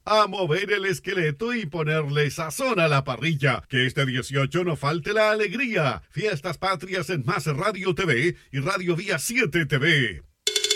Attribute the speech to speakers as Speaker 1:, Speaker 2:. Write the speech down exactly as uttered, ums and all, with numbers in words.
Speaker 1: A mover el esqueleto y ponerle sazón a la parrilla. Que este dieciocho no falte la alegría. Fiestas Patrias en Más Radio T V y Radio Vía siete T V.